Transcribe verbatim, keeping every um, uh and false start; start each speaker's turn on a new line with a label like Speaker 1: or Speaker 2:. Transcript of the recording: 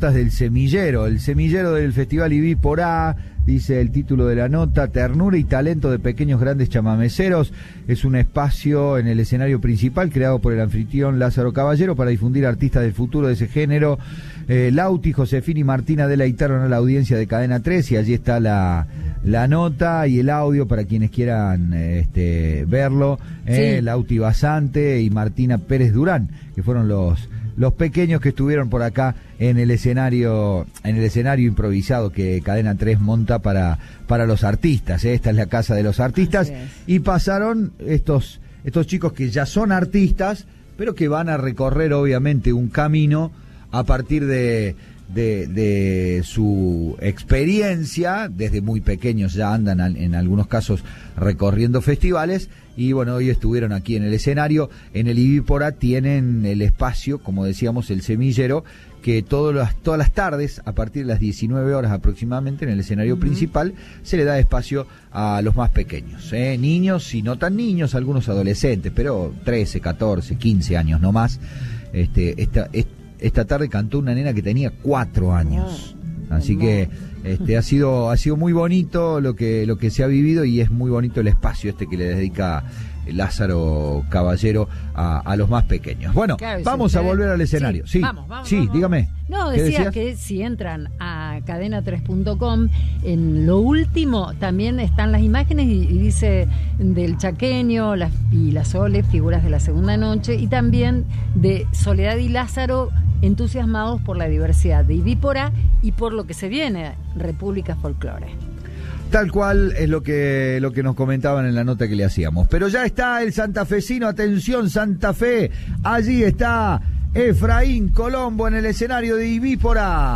Speaker 1: notas del semillero, el semillero del Festival Ibípora, dice el título de la nota, ternura y talento de pequeños grandes chamameceros. Es un espacio en el escenario principal creado por el anfitrión Lázaro Caballero para difundir artistas del futuro de ese género. Eh, Lauti, Josefina y Martina deleitaron a la audiencia de Cadena tres y allí está la, la nota y el audio para quienes quieran este, verlo. Eh, sí. Lauti Basante y Martina Pérez Durán, que fueron los... los pequeños que estuvieron por acá en el escenario en el escenario improvisado que Cadena tres monta para para los artistas, ¿eh? Esta es la casa de los artistas y pasaron estos estos chicos que ya son artistas, pero que van a recorrer obviamente un camino a partir de de, de su experiencia. Desde muy pequeños ya andan en algunos casos recorriendo festivales. Y bueno, hoy estuvieron aquí en el escenario, en el Ibípora tienen el espacio, como decíamos, el semillero, que todas las, todas las tardes, a partir de las diecinueve horas aproximadamente, en el escenario uh-huh. principal, se le da espacio a los más pequeños, ¿eh? Niños y no tan niños, algunos adolescentes, pero trece, catorce, quince años no más. Este, esta, esta tarde cantó una nena que tenía cuatro años. Oh, así que este ha sido ha sido muy bonito lo que lo que se ha vivido y es muy bonito el espacio este que le dedica Lázaro Caballero a, a los más pequeños. Bueno, claro, vamos si a volver al escenario. Sí, sí,
Speaker 2: vamos, vamos,
Speaker 1: sí
Speaker 2: vamos.
Speaker 1: dígame.
Speaker 2: No, decía que si entran a cadena tres punto com, en lo último también están las imágenes y, y dice del Chaqueño las, y las Soles, figuras de la segunda noche, y también de Soledad y Lázaro, entusiasmados por la diversidad de Ibípora y por lo que se viene, República Folclore.
Speaker 1: Tal cual es lo que lo que nos comentaban en la nota que le hacíamos. Pero ya está el santafesino, atención Santa Fe, allí está Efraín Colombo en el escenario de Ibípora.